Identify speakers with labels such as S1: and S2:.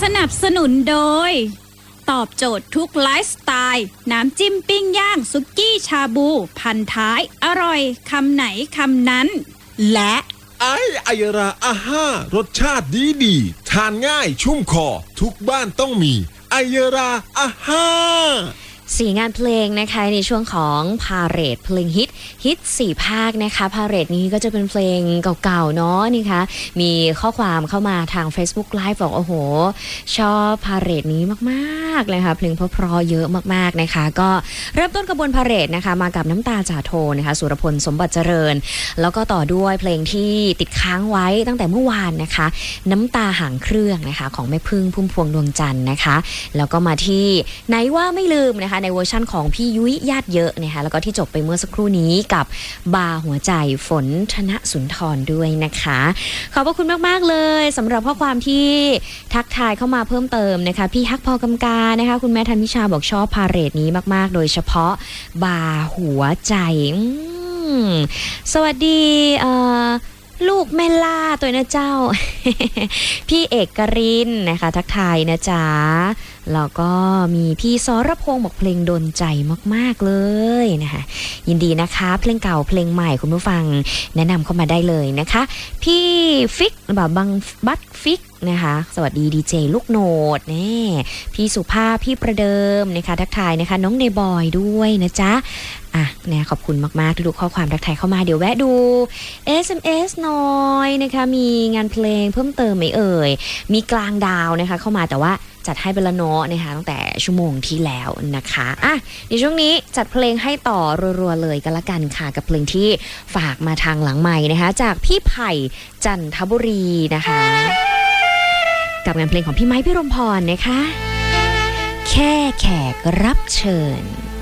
S1: นับสนุนโดยตอบโจทย์ทุกไลฟ์สไตล์น้ำจิ้มปิ้งย่างสุกี้ชาบูพันท้ายอร่อยคำไหนคำนั้นและ
S2: ไอยราอาห้ารสชาติดีทานง่ายชุ่มคอทุกบ้านต้องมีไอยราอาห้า
S3: 4 งานเพลงนะคะในช่วงของพาเหรดเพลงฮิต4 ภาคนะคะพาเหรดนี้ก็จะเป็นเพลงเก่าๆเนาะนี่คะมีข้อความเข้ามาทาง Facebook Live บอกโอ้โหชอบพาเหรดนี้มากๆเลยค่ะเพลงเพราะๆเยอะมากๆนะคะก็เริ่มต้นกระบวนพาเหรดนะคะมากับน้ำตาจ่าโทนะคะสุรพลสมบัติเจริญแล้วก็ต่อด้วยเพลงที่ติดค้างไว้ตั้งแต่เมื่อวานนะคะน้ำตาหางเครื่องนะคะของแม่พึ่งพุ่มพวงดวงจันทร์นะคะแล้วก็มาที่ไหนว่าไม่ลืมนะคะในเวอร์ชั่นของพี่ยุ้ยญาติเยอะนะคะแล้วก็ที่จบไปเมื่อสักครู่นี้กับบาหัวใจฝนธนสุนทรด้วยนะคะขอบพระคุณมากๆเลยสำหรับข้อความที่ทักทายเข้ามาเพิ่มเติมนะคะพี่ฮักพอกำกานะคะคุณแม่ธันวิชาบอกชอบพาเหรดนี้มากๆโดยเฉพาะบาหัวใจสวัสดีลูกแม่ล่าตัวนะเจ้า พี่เอกรินนะคะทักทายนะจ๊ะแล้วก็มีพี่สรพงษ์บอกเพลงโดนใจมากๆเลยนะคะยินดีนะคะเพลงเก่าเพลงใหม่คุณผู้ฟังแนะนำเข้ามาได้เลยนะคะพี่ฟิกแบบบังบัตฟิกนะคะสวัสดีดีเจลูกโหนดนี่พี่สุภาพพี่ประเดิมนะคะทักทายนะคะน้องเนบอยด้วยนะจ๊ะเนี่ยขอบคุณมากๆทุกข้อความทักทายเข้ามาเดี๋ยวแวะดู SMS หน่อยนะคะมีงานเพลงเพิ่มเติมไหมเอ่ยมีกลางดาวนะคะเข้ามาแต่ว่าจัดให้เป็นละเนาะนะคะตั้งแต่ชั่วโมงที่แล้วนะคะในช่วงนี้จัดเพลงให้ต่อรัวๆเลยกันละกันค่ะกับเพลงที่ฝากมาทางหลังไมค์นะคะจากพี่ไผ่จันทบุรีนะคะกับงานเพลงของพี่ไม้พี่รมพรนะคะแค่แขกรับเชิญ